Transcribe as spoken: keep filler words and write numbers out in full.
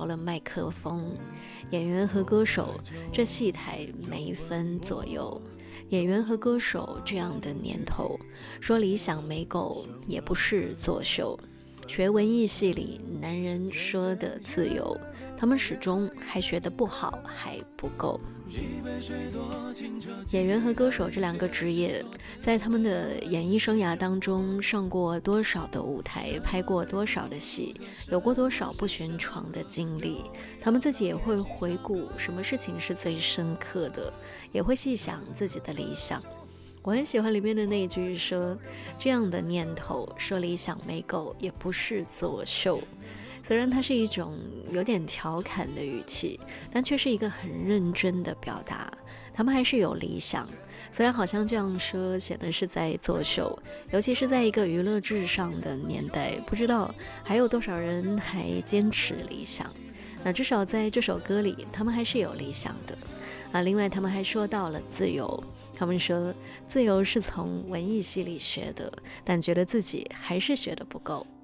了麦克风。演员和歌手，这戏台没分左右。演员和歌手这样的年头，说理想没够也不是作秀。学文艺系里男人说的自由，他们始终还学得不好，还不够。演员和歌手这两个职业，在他们的演艺生涯当中上过多少的舞台，拍过多少的戏，有过多少不寻常的经历，他们自己也会回顾什么事情是最深刻的，也会细想自己的理想。我很喜欢里面的那一句说，这样的念头说理想没够也不是作秀。虽然它是一种有点调侃的语气，但却是一个很认真的表达。他们还是有理想，虽然好像这样说显得是在作秀，尤其是在一个娱乐至上的年代，不知道还有多少人还坚持理想。那至少在这首歌里，他们还是有理想的啊。另外他们还说到了自由，他们说自由是从文艺系里学的，但觉得自己还是学得不够。